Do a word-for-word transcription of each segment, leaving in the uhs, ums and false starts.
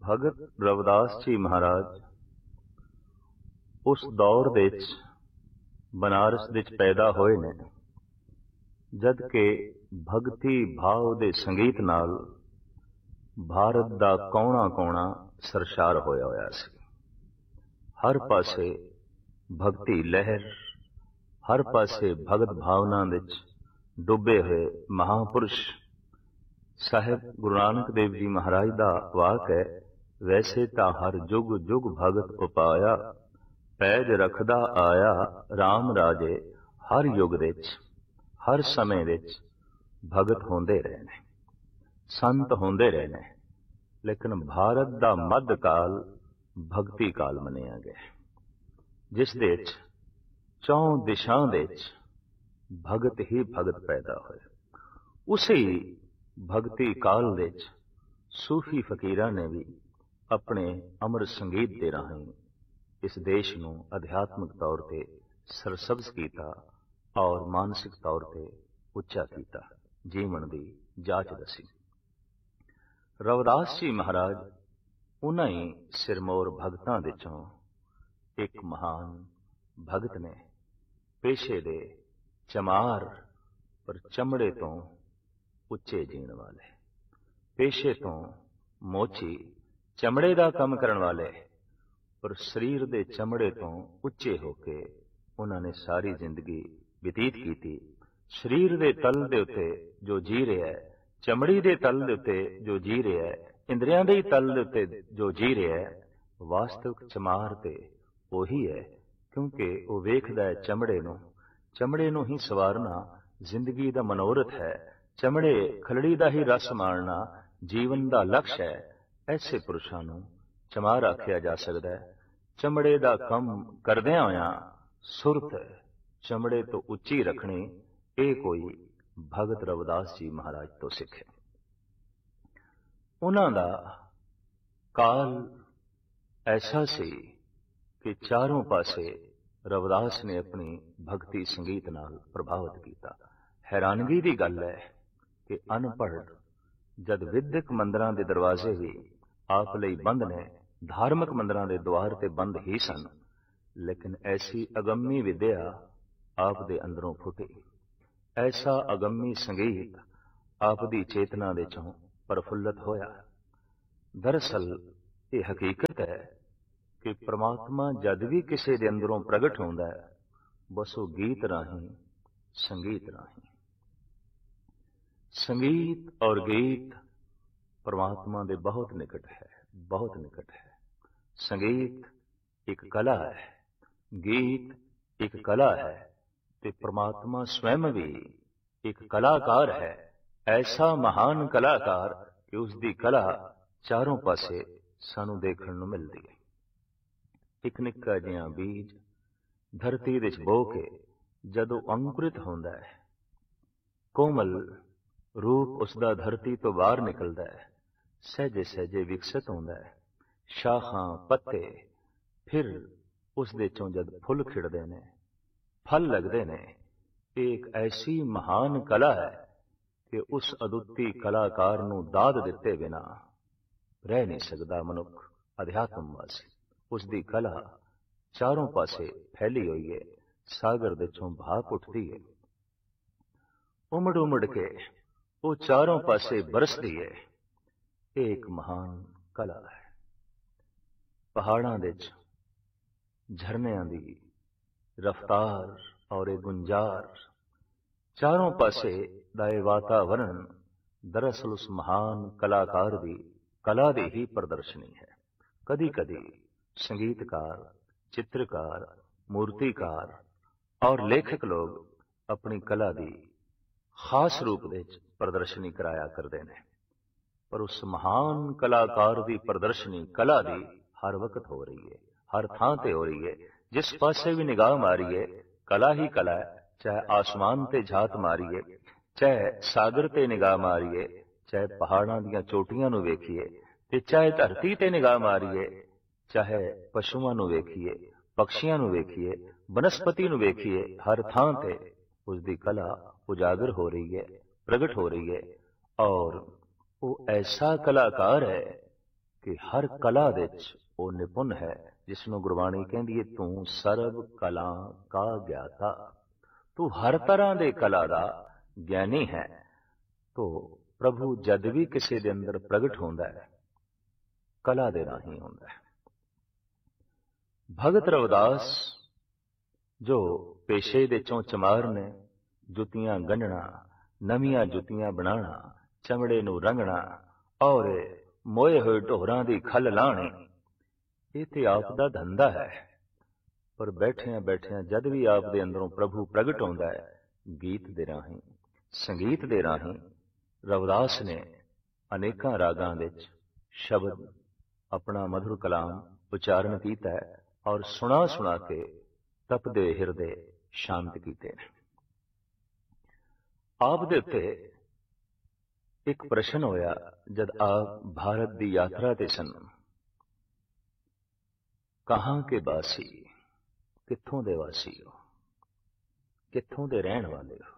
भगत रविदास जी महाराज उस दौर दे विच बनारस दे विच पैदा होए ने जद के भगती भाव दे संगीत नाल भारत दा कौना कौना सरशार होया होया सी। हर पासे भगती लहर, हर पासे भगत भावना विच डुबे हुए महापुरुष साहिब गुरु नानक देव जी महाराज दा वाक है, वैसे तां हर जुग जुग भगत उपाया, पैज रखदा आया राम राजे। हर युग दे विच हर समय विच भगत होंदे रहे ने, संत होंदे रहे ने, लेकिन भारत दा मध्य काल भगती काल मनिया गया, जिस दे विच चौं दिशां दे विच भगत ही भगत पैदा होए। उसी भगती काल दे विच सूफी फकीरां ने भी अपने अमर संगीत दे राहीं इस देश नूं अध्यात्मिक तौर ते सरसब्ज कीता और मानसिक तौर ते उच्चा कीता, जीवन दी जाच दसी। रविदास जी महाराज उन्हां ही सिरमौर भगतां विचों एक महान भगत ने, पेशे दे चमार पर चमड़े तो उच्चे जीण वाले, पेशे तो मोची चमड़े का काम करन वाले, पर शरीर दे चमड़े तो उच्चे होके उन्होंने सारी जिंदगी व्यतीत की। शरीर दे तल दे उते जो जी रहा है, चमड़ी दे तल दे उते जो जी रहा है, इंद्रियां दे तल दे उते जो जी रहा है, वास्तविक चमार ते वही है, क्योंकि वो वेखदा है चमड़े नूं। चमड़े नूं ही सवारना जिंदगी दा मनोरथ है, चमड़े खलड़ी दा ही रस माणना जीवन दा लक्ष्य है। ऐसे पुरुषां नूं चमार आखिया जा सकदा है। चमड़े दा कम करदिआं होइआं सुरत चमड़े तो उच्ची रखनी, ये कोई भगत रविदास जी महाराज तो सिखे। उन्हां दा काल ऐसा सी कि चारों पासे रविदास ने अपनी भक्ति संगीत नाल प्रभावित किया। हैरानगी की गल है कि अनपढ़ जद विद्यक मंदिरां दे दरवाजे भी आप लई बंद ने, धार्मिक मंदिरां दे द्वार ते बंद ही सन, लेकिन ऐसी अगम्मी विद्या आप दे अंदरों फुटी, ऐसा अगम्मी संगीत आप दी चेतना दे चों प्रफुल्लत होया। दरअसल ये हकीकत है कि परमात्मा जद भी किसी दे अंदरों प्रगट होंदा है, बस वो गीत राहीं, संगीत राहीं। संगीत और गीत परमात्मा दे बहुत निकट है, बहुत निकट है। संगीत एक कला है, गीत एक कला है, ते परमात्मा स्वयं भी एक कलाकार है। ऐसा महान कलाकार कि उसकी कला चारों पासे सानू देखण नूं मिलदी है। एक निक्का जिहा बीज धरती विच बो के जदों अंकुरित होंदा है, कोमल रूप उसका धरती तो बाहर निकलता है, सहजे सहजे विकसित होंदा है, शाखां पत्ते, फिर उस दे चों जद फुल खिड़दे ने, फल लगदे ने। एक ऐसी महान कला है कि उस अदुੱਤੀ कलाकार नूं दाद दिते बिना रह नहीं सकता मनुख अध्यात्मवासी। उसकी कला चारों पासे फैली हुई है, सागर दे चों भाप उठती है, उमड़ उमड़ के वो चारों पासे बरसती है। एक महान कला है। पहाड़ां दे च झरनियां दी रफ्तार और एक गुंजार, चारों पासे दा वातावरण दरअसल उस महान कलाकार दी कला दी ही प्रदर्शनी है। कदी कदी संगीतकार, चित्रकार, मूर्तिकार और लेखक लोग अपनी कला दी खास रूप दे प्रदर्शनी कराया करते हैं, पर उस महान कलाकार की प्रदर्शनी कला दी हर वक्त हो रही है, हर थां ते हो रही है। जिस पासे भी निगाह मारीए कला ही कला है, चाहे आसमान ते झात मारीए, चाहे सागर ते निगाह मारीए, चाहे पहाड़ां दियां चोटियां नूं वेखीए, ते चाहे धरती ते निगाह मारीए, चाहे पशुआं नूं वेखीए, पक्षियां नूं वेखीए, वनस्पति नूं वेखीए, हर थां ते उसकी कला उजागर हो रही है, प्रगट हो रही है। और वो ऐसा कलाकार है कि हर कला दे विच वो निपुण है जिसनों गुरबाणी कहती है तू सर्व कला का ज्ञाता, तू हर तरह दे कला दा ज्ञानी है। तो प्रभु जद भी किसी दे अंदर प्रगट होंदा है कला दे राही होंदा है। भगत रविदास जो पेशे दे चों चमार ने, जुतियां गंढना, नवीआं जुतियां बनाना, चमड़े नूं रंगना और मोए होए ढोरां दी खल लाहणी, ये ते आप दा धंधा है। पर बैठिया बैठिया जद भी आप दे अंदरों प्रभु प्रगट होंदा है गीत दे राही, संगीत दे राही, रविदास ने अनेकां रागां विच शब्द अपना मधुर कलाम उचारण कीता है और सुना सुना के तपदे हिरदे शांत कीते। आप दे उत्ते एक प्रश्न होया जद आप भारत की यात्रा ते सन, कहां के वासी, कित्थों दे वासी हो, कित्थों दे रहन वाले हो।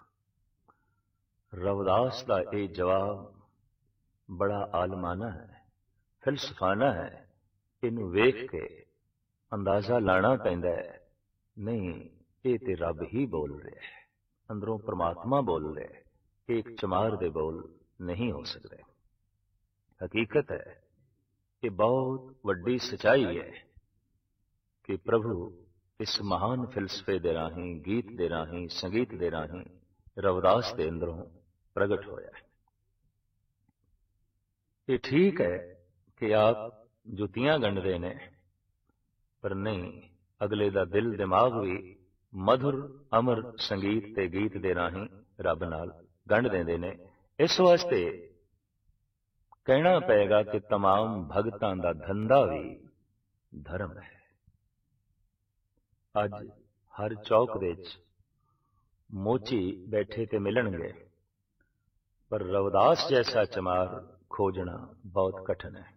रविदास का यह जवाब बड़ा आलमाना है, फिलसफाना है। इनू वेख के अंदाजा लाना पैंदा है नहीं ये ते रब ही बोल रहे है, अंदरों परमात्मा बोल रहे है, एक चमार दे बोल नहीं हो सकते। हकीकत है ये बहुत वड्डी सच्चाई है कि प्रभु इस महान फिलसफे दे राही, गीत दे राही, संगीत दे राही रविदास दे अंदरों प्रगट होया है। ये ठीक है कि आप जुतियां गंढदे ने, पर नहीं अगले दा दिल दिमाग भी मधुर अमर संगीत ते गीत दे राही रब नाल गंढ देंदे ने। इस वास्ते कहना पेगा कि तमाम भगतां दा धंधा भी धर्म है। अज हर चौक दे विच मोची बैठे ते मिलणगे, पर रविदास जैसा चमार खोजना बहुत कठिन है।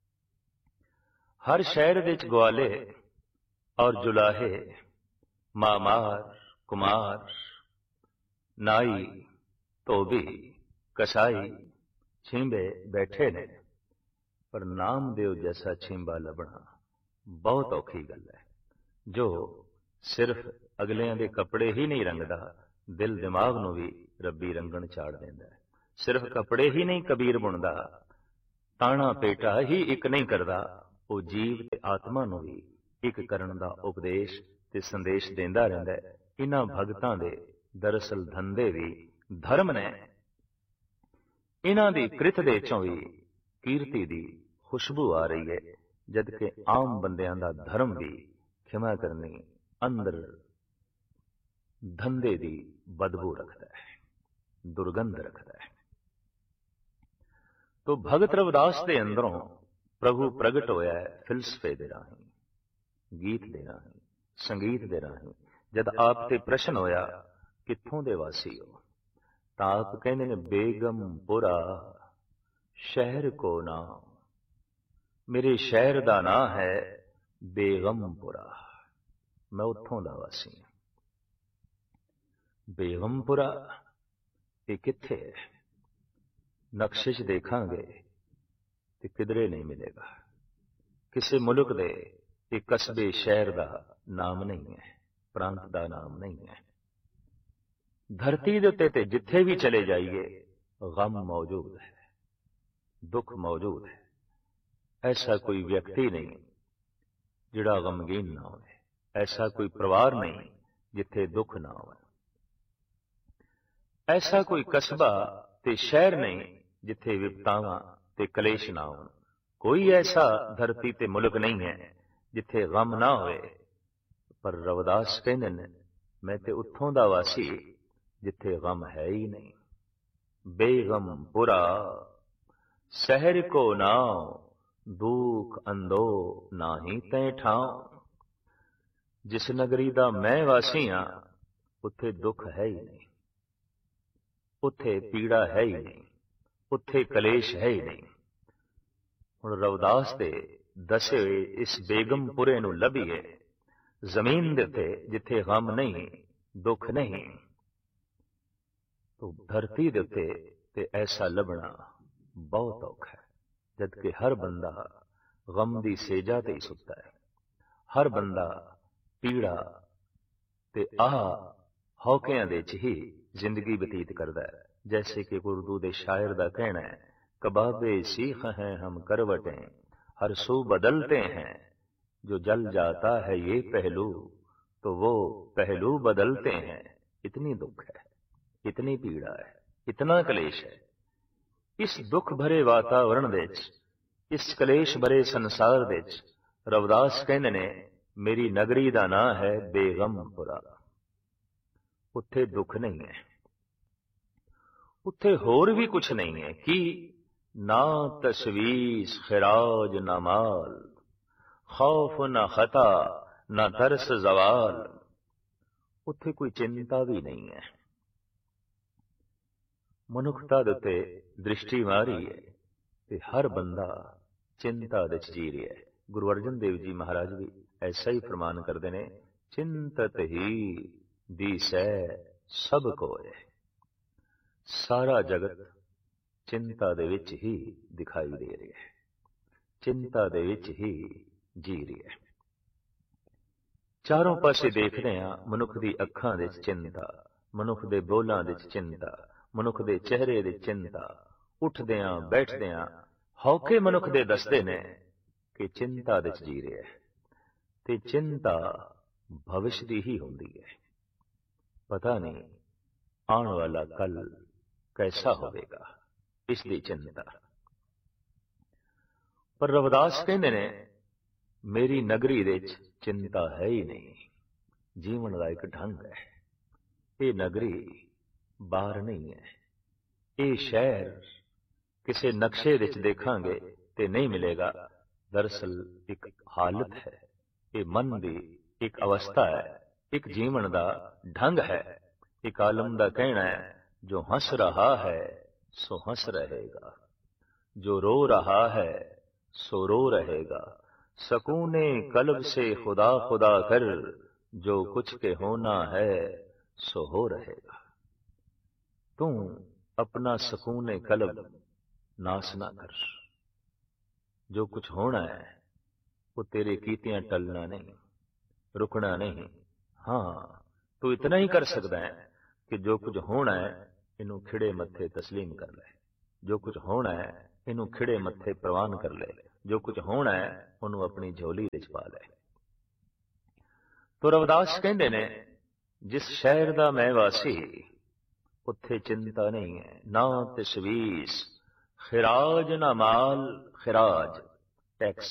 हर शहर विच ग्वाले और जुलाहे, मामार, कुमार, नाई, धोबी, कसाई, छींबे बैठे ने, पर नामदेव जैसा छींबा लभना बहुत औखी गल है, जो सिर्फ अगलियां दे कपड़े ही नहीं रंगदा, दिल दिमाग नूं भी रब्बी रंगण चाड़ देंदा है। सिर्फ कपड़े ही नहीं कबीर बुनदा, ताना पेटा ही एक नहीं करदा, वो जीव ते आत्मा नूं भी एक करन दा उपदेश ते संदेश देंदा रहिंदा है। इन्हां भगतां दे दरअसल धंधे भी धर्म ने। इन्हां दी कृत दे चों भी कीर्ति दी खुशबू आ रही है, जबकि आम बंदियां दा धर्म भी खिमा करनी अंदर धंधे दी बदबू रखता है, दुर्गंध रखता है। तो भगत रविदास दे अंदरों प्रभु प्रगट होया है फिलसफे दे राही, गीत दे राही, संगीत दे राही। जद आप ते प्रश्न होया कित्थों दे वासी हो, तां आप कहंदे ने बेगमपुरा शहर को नाम, मेरे शहर दा नां है बेगमपुरा, मैं उत्थों दा वासी हां। बेगमपुरा ये कित्थे है? नक्शे च देखांगे ते किधरे नहीं मिलेगा। किसी मुल्क दे एक कस्बे शहर का नाम नहीं है, प्रांत का नाम नहीं है। धरती दे उत्ते ते जिथे भी चले जाइए गम मौजूद है, दुख मौजूद है। ऐसा कोई व्यक्ति नहीं जिहड़ा गमगीन ना हो, ऐसा कोई परिवार नहीं जिथे दुख ना हो, ऐसा कोई कस्बा ते शहर नहीं जिथे विपतावां ते कलेश ना हो। कोई ऐसा धरती ते मुल्क नहीं है जिथे गम ना होए। पर रविदास कहंदे ने मैं ते उत्थों दा वासी जिथे गम है ही नहीं। बेगमपुरा शहर को नाम, दुख अंदो नाही तै ठाव। जिस नगरी दा मैं वासी हां उत्थे दुख है ही नहीं, उत्थे पीड़ा है ही नहीं, उत्थे कलेश है ही नहीं। हुण रविदास दे दसे होए इस बेगमपुरे नूं लभीए जमीन दे उत्ते जिथे गम नहीं, दुख नहीं। तो धरती दे उत्ते ते ऐसा लभना बहुत औखा है, जबकि हर बंदा गम दी सेजा ते ही सुता है। हर बंदा पीड़ा ते आह हौकियां दे च ही जिंदगी बतीत करदा है। जैसे कि उर्दू दे शायर दा कहना है, कबाबे सीख हैं हम करवटें हर सू बदलते हैं, जो जल जाता है ये पहलू तो वो पहलू बदलते हैं। इतनी दुख है, इतनी पीड़ा है, इतना कलेश है। इस दुख भरे वातावरण दे च, इस कलेश भरे संसार दे च रविदास कहंदे ने मेरी नगरी दा नां है बेगमपुरा। उत्थे दुख नहीं है, उत्थे होर भी कुछ नहीं है कि ना तशवीश खिराज ना माल, खौफ ना खता ना तरस जवाल। उत्थे कोई चिंता भी नहीं है। मनुखता दे उत्ते दृष्टि मारी है ते हर बंदा चिंता दे च जी रहा है। गुरु अर्जन देव जी महाराज भी ऐसा ही फरमान करते हैं, चिंतत ही दिसै सब कोय। सारा जगत चिंता दे विच ही दिखाई दे रहा है, चिंता दे विच ही जी रहा है। चारों पासे देखते हैं मनुख दी अखां दे चिंता, मनुख दे बोलां दे चिंता, मनुख दे चेहरे दे चिंता। उठदियां बैठदियां हौके मनुख दे दसदे ने कि चिंता दे जी रहा है। ते चिंता भविष्य दी ही होंदी है। पता नहीं आने वाला कल कैसा होगा, इसकी चिंता। पर रविदास कहंदे ने मेरी नगरी दे चिंता है ही नहीं। जीवन का एक ढंग है। ये नगरी बाहर नहीं है। ये शहर किसी नक्शे विच देखांगे ते नहीं मिलेगा। दरअसल एक हालत है, ये मन की एक अवस्था है, एक जीवन का ढंग है। एक आलम का कहना है, जो हंस रहा है सो हंस रहेगा, जो रो रहा है सो रो रहेगा। सकूने कल्ब से खुदा खुदा कर, जो कुछ के होना है सो हो रहेगा। तू अपना सकूने कल्ब नाश ना कर। जो कुछ होना है वो तेरे कीतियां टलना नहीं, रुकना नहीं। हाँ, तू इतना ही कर सकता है कि जो कुछ होना है इनू खिड़े मत्थे तस्लीम कर ले। जो कुछ होना है इनू खिड़े मत्थे प्रवान कर ले। जो कुछ होना है उन्होंने अपनी झोली विच पा ले। तो रविदास कहंदे ने जिस शहर दा मैं वासी, उत्थे चिंता नहीं है, ना तशवीश, खिराज ना माल। खिराज टैक्स।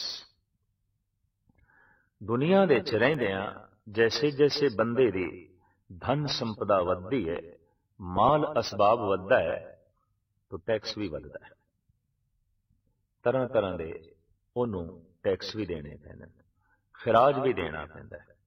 दुनिया दे च रहिंदियां जैसे जैसे बंदे दी धन संपदा वधदी है, माल असबाब वधदा है, तो टैक्स भी वधदा है। तरह तरह दे ओनू टैक्स भी देने पैंदे, खिराज भी देना पैंदा है।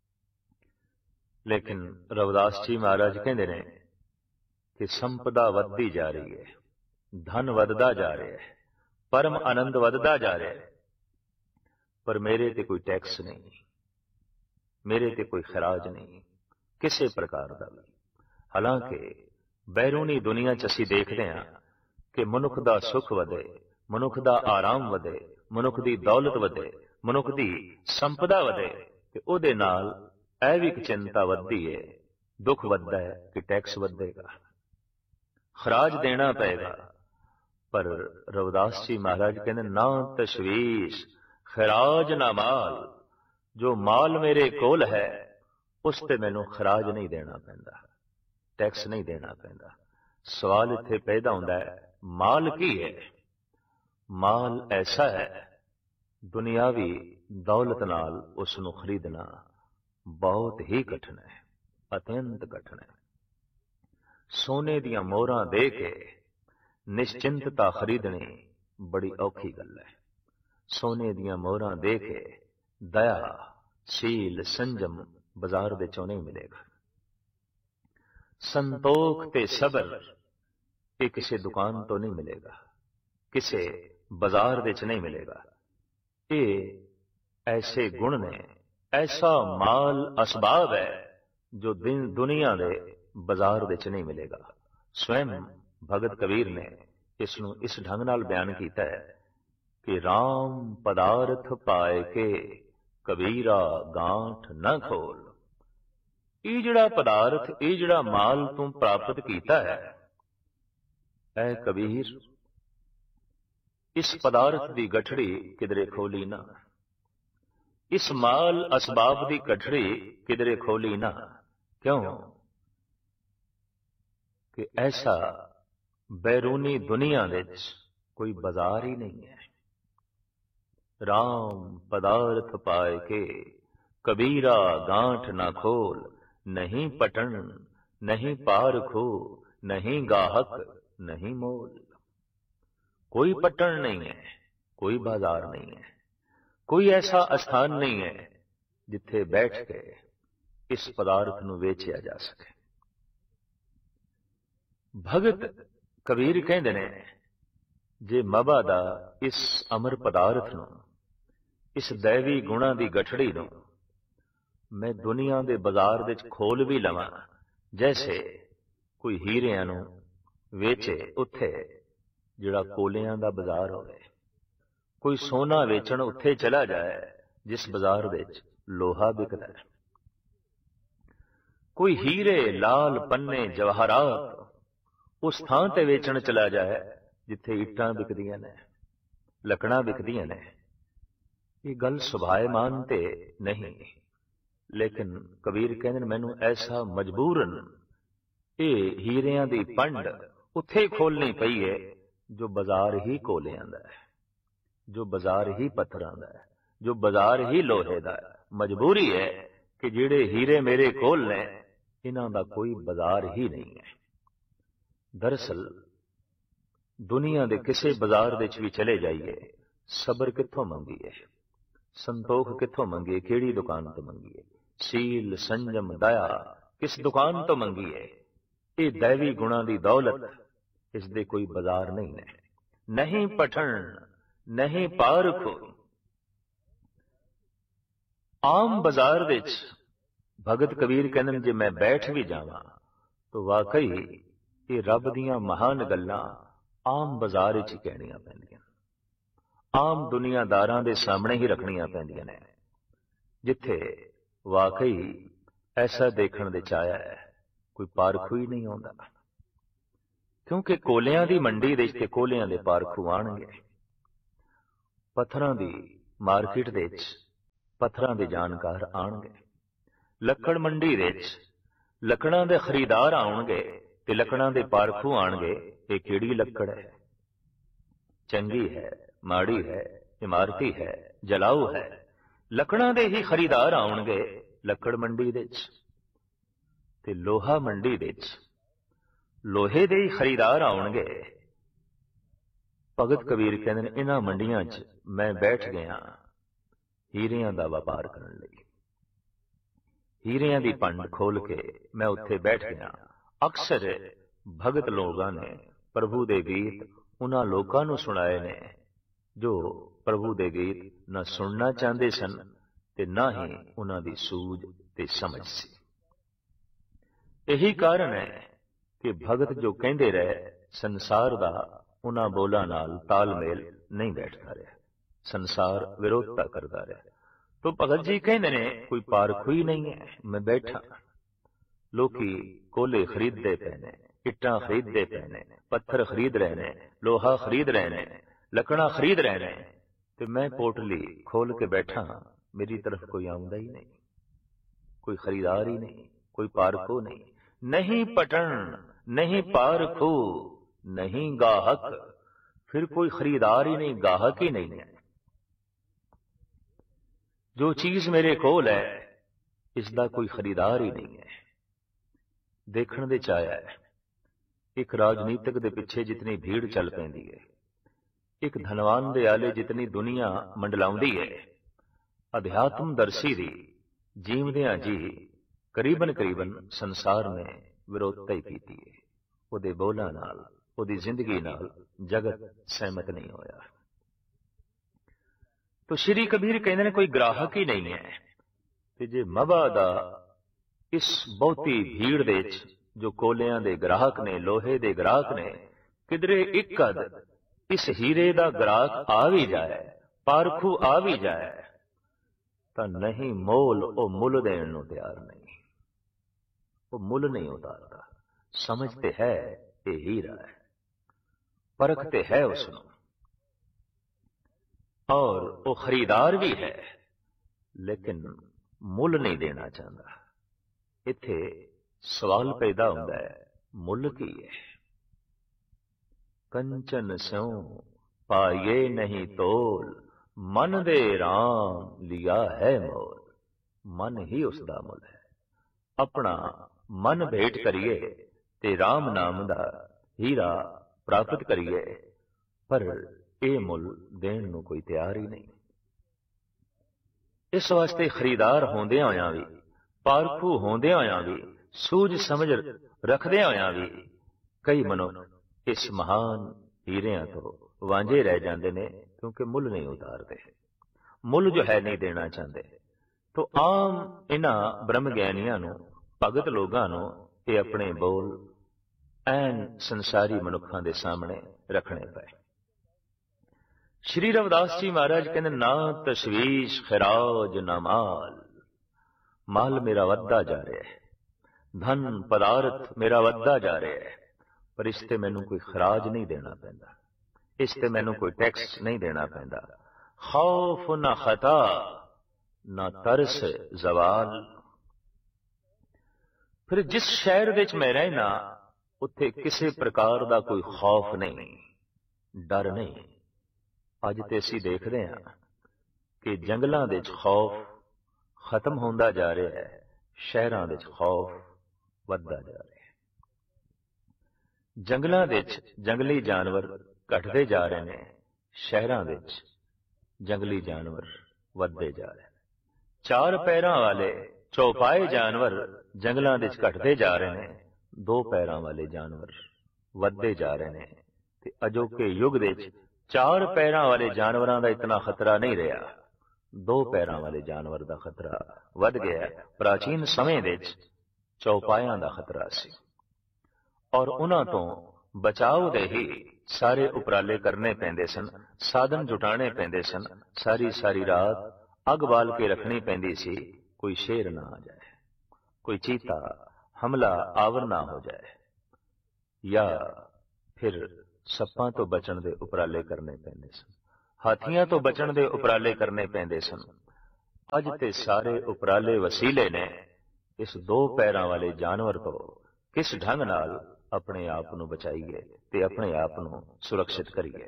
लेकिन रविदास जी महाराज कहंदे ने कि संपदा वधदी जा रही है, धन वधदा जा रहा है, परम आनंद वधदा जा रहा है, पर मेरे ते कोई टैक्स नहीं, मेरे ते कोई खिराज नहीं किसी प्रकार का भी। हालांकि बैरूनी दुनिया च असीं देखते हैं कि मनुख दा सुख वधे, मनुख दा आराम वधे, मनुख दी दौलत वधे, मनुख दी संपदा वधे, ते उहदे नाल ऐ भी एक चिंता वधदी है, दुख वधदा है कि टैक्स वधेगा, खराज देना पएगा। पर रविदास जी महाराज कहते ना तशवीश खराज ना माल। जो माल मेरे कोल है उस ते मैनू खराज नहीं देना पैंदा, टैक्स नहीं देना पैंदा। सवाल इत्थे पैदा होंदा है, माल की है? माल ऐसा है, दुनियावी दौलत नाल उसनू खरीदना बहुत ही कठिन है, अत्यंत कठिन है। सोने दियां मोहरां दे के निश्चिंतता खरीदनी बड़ी औखी गल है। सोने दियां मोहरां दे के दया, शील, संजम बाजार दे चों नहीं मिलेगा। संतोख ते सबर ये किसी दुकान तो नहीं मिलेगा, किसी बाजार दे च नहीं मिलेगा। ये ऐसे गुण ने, ऐसा माल असबाब है जो दिन दुनिया दे बाजार दे च नहीं मिलेगा। स्वयं भगत कबीर ने इसनू इस ढंग नाल बयान किया है कि राम पदार्थ पाए के कबीरा गांठ न खोल। ਇਹ ਜਿਹੜਾ ਪਦਾਰਥ, ਇਹ ਜਿਹੜਾ ਮਾਲ ਤੂੰ ਪ੍ਰਾਪਤ ਕੀਤਾ ਹੈ, ਐ ਕਬੀਰ, ਇਸ ਪਦਾਰਥ ਦੀ ਗਠੜੀ ਕਿਧਰੇ ਖੋਲੀ ਨਾ। ਇਸ ਮਾਲ ਅਸਬਾਬ ਦੀ ਗਠੜੀ ਕਿਧਰੇ ਖੋਲੀ ਨਾ। क्यों? कि ऐसा बैरूनी दुनिया विच कोई बाजार ही नहीं है। राम पदार्थ पाए के कबीरा गांठ ना खोल। नहीं पटन नहीं पारखो नहीं गाहक नहीं मोल। कोई पटन नहीं है, कोई बाजार नहीं है, कोई ऐसा स्थान नहीं है जिथे बैठ के इस पदार्थ नूं वेचिया जा सके। भगत कबीर कहंदे ने, जे मबा दा इस अमर पदार्थ नूं, इस दैवी गुणां दी गठड़ी नूं मैं दुनिया दे बाजार विच खोल भी लवां, जैसे कोई हीरियां नूं वेचे उत्थे जिहड़ा कोलियां दा बाजार होवे, कोई सोना वेचण उत्थे चला जाए जिस बाजार विच लोहा बिकदा है, कोई हीरे लाल पन्ने जवाहरात उस थां ते वेचण चला जाए जिथे ईटां बिकदियां ने, लकड़ां बिकदियां ने। ये गल सुभाएमान ते नहीं, लेकिन कबीर कहंदे मैनूं ऐसा मजबूरन ये हीरियां दी पंड उत्थे खोलनी पई है जो बाजार ही कोलियां दा है, जो बाजार ही पत्थरां दा है, जो बाजार ही लोहे दा है। मजबूरी है कि जिहड़े हीरे मेरे कोल ने इन्हां दा कोई बाजार ही नहीं है। दरअसल दुनिया दे किसे बाजार विच भी चले जाइए, सबर कित्थों मंगीए, संतोख कित्थों मंगीए, केड़ी दुकान तो मंगीए, सील संजम दया किस दुकान तो मंगीए। ये दैवी गुणां दी दौलत, इस दे कोई बाजार नहीं है। नहीं पठन नहीं पारखो। आम बाजार विच भगत कबीर कहंदे जे मैं बैठ भी जावां तो वाकई ये रब दियां महान गल्लां आम बाजार विच ही कहणियां पैंदियां, आम दुनियादारां दे सामने ही रखणियां पैंदियां ने, जिथे वाकई ऐसा देखण दे चाया है कोई पारखू ही नहीं आउंदा। क्योंकि कोलियां दी मंडी दे ते कोलियां दे पारखू आणगे, पत्थरां दी मार्केट दे विच पत्थरां दे जानकार आणगे, लक्कड़ मंडी विच लकड़ां दे खरीदार आउणगे ते लकड़ां दे पारखू आणगे। ये केड़ी लक्कड़ है, चंगी है, माड़ी है, इमारती है, जलाऊ है। लकड़ां दे ही खरीदार आउणगे लक्कड़ मंडी विच, ते लोहा मंडी विच लोहे दे ही खरीदार आउणगे। भगत कबीर कहंदे ने इन्हां मंडियां च मैं बैठ गया हीरियां दा व्यापार करन लई। हीरियां दी पंड खोल के मैं उत्थे बैठ गया। अक्सर भगत लोगां ने प्रभु दे गीत उन्हां लोकां नूं सुणाए ने जो प्रभु दे गीत ना सुनना चाहते सन ते ना ही उन्हां दी सूझ ते समझ सी। यही कारण है कि भगत जो कहंदे रहे संसार दा उन्हां बोलां नाल तालमेल नहीं बैठता रहा, संसार विरोधता करता रहा। तो भगत जी कहंदे ने कोई पारखू ही नहीं है। मैं बैठा, लोकी कोले खरीदते पे ने, इट्टां खरीदते पे ने, पत्थर खरीद रहे ने, लोहा खरीद रहे ने, लकड़ा खरीद रहे ने, ते मैं पोटली खोल के बैठा, मेरी तरफ कोई आउंदा ही नहीं, कोई खरीदार ही नहीं, कोई पारखू नहीं। नहीं पटन नहीं पारखू नहीं गाहक, फिर कोई खरीदार ही नहीं, गाहक ही नहीं है। जो चीज मेरे कोल है इसका कोई खरीदार ही नहीं है। देखण दे चाया है, एक राजनीतिक दे पिछे जितनी भीड़ चल पैंदी है, एक धनवान दे आले जितनी दुनिया मंडलाउंदी है, अध्यात्म दर्शी दी जीवदियां जी करीबन करीबन संसार ने विरोधता ही कीती है। उहदे बोलां नाल, उहदी जिंदगी नाल जगत सहमत नहीं होया। तो श्री कबीर कहते हैं कोई ग्राहक ही नहीं है। ते जे मवा दा इस बहुती भीड़ दे जो कोलियां दे ग्राहक ने, लोहे दे ग्राहक ने, किधरे एक कद इस हीरे दा ग्राहक आ भी जाए, पारखू आ भी जाए, तो नहीं मोल वो मुल देण नूं तैयार नहीं, वो मुल नहीं उतारता। समझते है ये हीरा है, परखते है उसनूं, और वो खरीदार भी है, लेकिन मुल नहीं देना चाहता। इत्थे सवाल पैदा होता है, मुल की है? कंचन स्यों पाये नहीं तोल, मन दे राम लिया है मोल। मन ही उसका मुल है। अपना मन भेंट करिए ते राम नाम दा हीरा प्राप्त करिए, पर यह मुल देण नूं कोई तैयार ही नहीं। इस वास्ते खरीदार होंदे होया भी, पारखू होंदे होया भी, सूझ समझ रखदे होया भी कई मनुख इस महान हीरिਆਂ तो वांझे रह जाते हैं, क्योंकि मुल नहीं उतारते, मुल जो है नहीं देना चाहते। तो आम इन्हां ब्रह्म ज्ञानियां नूं, भगत लोगां नूं ये अपने बोल ऐन संसारी मनुखां दे सामने रखने पे। श्री रविदास जी महाराज कहते, ना तशवीश खिराज ना माल, माल मेरा वधदा जा रहा है, धन पदार्थ मेरा वधदा जा रहा है, पर इसते मैनू कोई खराज नहीं देना पैंदा, इसते मैनू कोई टैक्स नहीं देना पैंदा। खौफ ना खता ना तरस जवाल। फिर जिस शहर विच मैं रहना, उत्थे किसी प्रकार का कोई खौफ नहीं, डर नहीं। अज ते असीं देखते हैं कि जंगलों के खौफ खत्म होंदा जा रहा है, शहरों के खौफ वधदा जा रहा है। जंगलों के जंगली जानवर घटते जा रहे हैं, शहरों के जंगली जानवर वधदे जा रहे हैं। चार पैरों वाले चौपाए जानवर जंगलों के घटते जा रहे हैं, दो पैरों वाले जानवर वधदे जा रहे हैं। ते अजोके युग विच चार पैरों वाले जानवरों का इतना खतरा नहीं रहा, दो पैरों वाले जानवर का खतरा वध गया। प्राचीन समय विच चौपाया का खतरा सी, और उन्हां तो बचाव दे ही सारे उपराले करने पैंदे सन, साधन जुटाने पैंदे सन। सारी सारी रात अग बाल के रखनी पैंदी सी, कोई शेर ना आ जाए, कोई चीता हमला आवर ना हो जाए, या फिर सप्पां तो बचण दे उपराले करने पैंदे सन, हाथियां तो बचण दे उपराले करने पैंदे सन। अज ते सारे उपराले वसीले ने इस दो पैरों वाले जानवर को किस ढंग नाल अपने आप को बचाइए ते अपने आप को सुरक्षित करिए।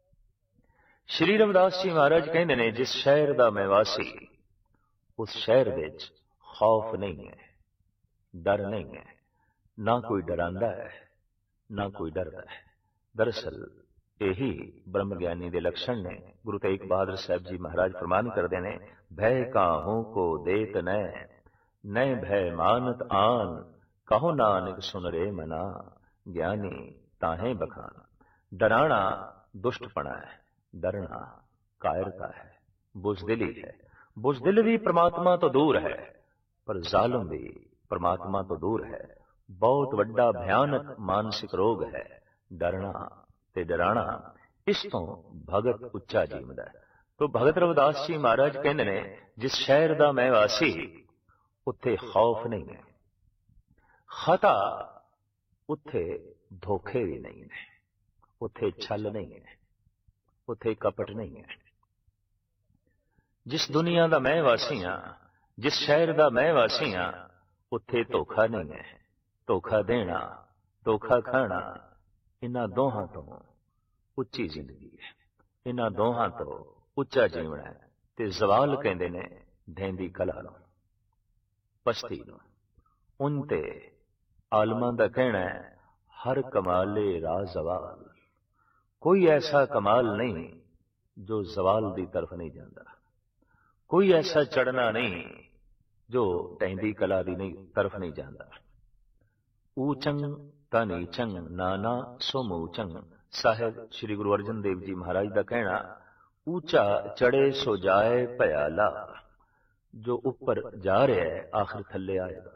श्री रविदास जी महाराज कहते हैं, जिस शहर का मैं वासी, उस शहर विच खौफ नहीं है, डर नहीं है, ना कोई डरांदा है, ना कोई डरदा है। दरअसल यही ब्रह्म ज्ञानी के लक्षण ने। गुरु तेग बहादुर साहब जी महाराज फरमान करते हैं, भय काहू को देत न, न भय मानत आन, कहो नानक सुन रे मना, ज्ञानी ताहे बखान। डराना दुष्टपना है, डरना कायरता है, बुजदिली है। बुजदिल भी परमात्मा तो दूर है, पर जालिम भी परमात्मा तो दूर है। बहुत वड्डा भयानक मानसिक रोग है डरना ते डराना। इस तो भगत उच्चा जीवदा है। तो भगत रविदास जी महाराज कहते ने, जिस शहर का मैं वासी, उत्थे खौफ नहीं है, खता उत्थे धोखे भी नहीं है, उत्थे छल नहीं है, उत्थे कपट नहीं है। जिस दुनिया का मैं वासी हाँ, जिस शहर का मैं वासी हाँ, उत्थे धोखा नहीं है। धोखा देना, धोखा खाना, इन्हां दोहां तो उच्ची जिंदगी है, इन्हां दोहां तो उच्चा जीवन है। ते जवाल कहंदे ने ढेंदी कला नूं, पछती नूं। उनते आलमां दा कहना है, हर कमाले रा जवाल। कोई ऐसा कमाल नहीं जो जवाल की तरफ नहीं जाता, कोई ऐसा चढ़ना नहीं जो ढेंदी कला की नहीं तरफ नहीं जाता। ऊचंग तनीचंग नाना सोमूचंग। साहेब श्री गुरु अर्जन देव जी महाराज का कहना, ऊंचा चढ़े सो जाए भयाला। जो ऊपर जा रहा है आखिर थल्ले आएगा,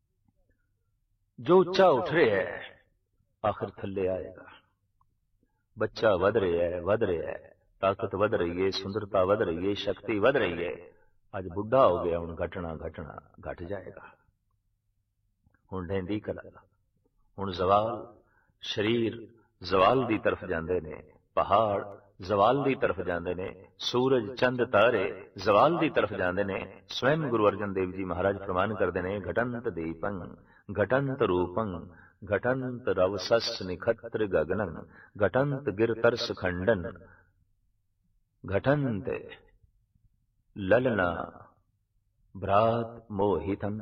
जो ऊंचा उठ रहा है आखिर थल्ले आएगा। बच्चा वध रहा है वध रहा है, ताकत वध रही है, सुंदरता वध रही है, शक्ति वध रही है। अज बुढ़ा हो गया, हुण घटना घटना घट जाएगा। हुण ढेंदी कला, हुण जवाल, शरीर जवाल की तरफ जाते ने, पहाड़ जवाल की तरफ जाते ने, सूरज चंद तारे जवाल की तरफ जाते ने। स्वयं गुरु अर्जन देव जी महाराज फरमान करते हैं, घटंत दीपं घटंत रूपं घटंत रवसस निखत्र गगनं घटंत गिरतर्स खंडन घटंत ललना भ्रात मोहितम।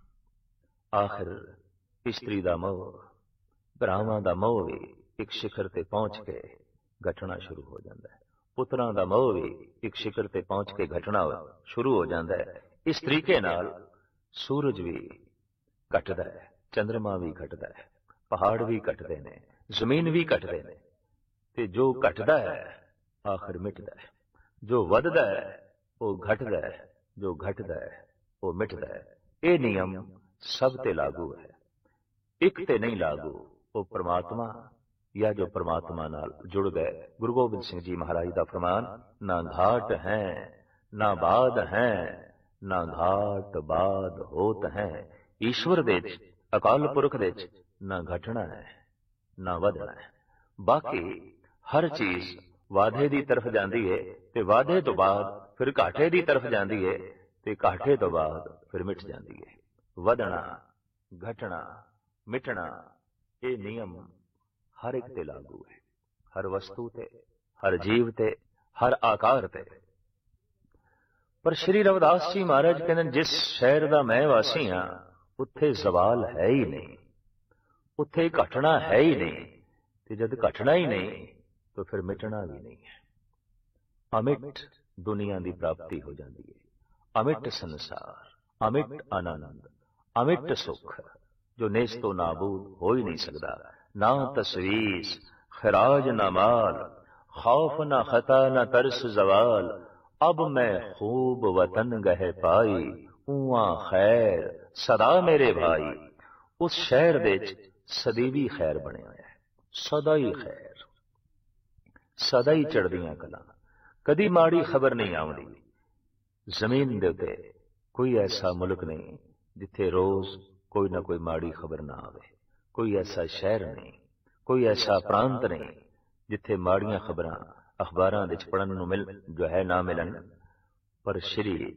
आखिर स्त्री का मोह, भरावां का मोह भी एक शिखर ते पहुंच के घटना शुरू हो जाता है। पुत्रां दा मोह भी एक शिखर ते पहुंच के घटना शुरू हो जाता है। इस तरीके नाल सूरज भी घटदा है, चंद्रमा भी घटदा है, पहाड़ भी घटते हैं, जमीन भी घटते हैं। ते जो घटदा है आखिर मिटदा है, जो वधदा है वो घटदा है, जो घटदा है वो मिटदा है। ये नियम सब ते लागू है, एक ते नहीं लागू। वो परमात्मा या जो परमात्मा नाल जुड़ गए। गुरु गोबिंद सिंह जी महाराज का फरमान, ना घाट है ना बाद है, ना घाट बाद होत है। ईश्वर दे अकाल पुरख दे ना घटना है ना वधना है। बाकी हर चीज वाधे की तरफ जाती है, ते वाधे तो बाद फिर घाटे की तरफ जाती है, ते घाटे तो बाद फिर मिट जाती है। वधना घटना मिटना ये नियम हर एक ते लागू है, हर वस्तु ते, हर जीव ते, हर आकार ते। पर श्री रविदास जी महाराज कहते, जिस शहर का मैं वासी हाँ उत्थे जवाल है ही नहीं, उत्थे घटना है ही नहीं। ते जब घटना ही नहीं तो फिर मिटना भी नहीं है। अमिट दुनिया की प्राप्ति हो जाती है, अमिट संसार, अमिट आनंद, अमिट सुख, जो नेस तो नाबूद हो ही नहीं सकता। ना तस्वीस खराज न माल, खौफ न खता न तरस जवाल। अब मैं खूब वतन गह पाई, उआ खैर सदा मेरे भाई। उस शहर दे सदैवी खैर बने हुए है, सदा ही खैर, सदा ही चढ़दियां कला, कदी माड़ी खबर नहीं आउंदी। जमीन दे उत्ते कोई ऐसा मुल्क नहीं जिथे रोज कोई ना कोई माड़ी खबर ना आवे। कोई ऐसा शहर नहीं, कोई ऐसा प्रांत नहीं जिथे माड़ियां खबरां अखबारां विच पढ़न नूं मिल जो है ना मिलन। पर श्री